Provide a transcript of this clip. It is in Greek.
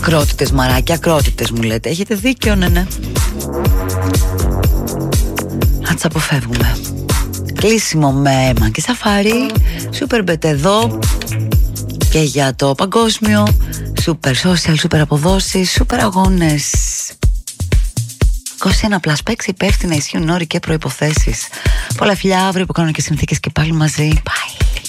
Ακρότητες μαράκια, ακρότητες μου λέτε. Έχετε δίκιο, ναι. Να τις αποφεύγουμε. Κλείσιμο με Μάγκη Σαφάρι, Superbet εδώ και για το παγκόσμιο, super social, super αποδόσεις, super αγώνες. 21+ παίξει υπεύθυνα, ισχύουν όροι και προϋποθέσεις. Πολλά φιλιά, αύριο που κάνω και συνθήκες και πάλι μαζί. Bye.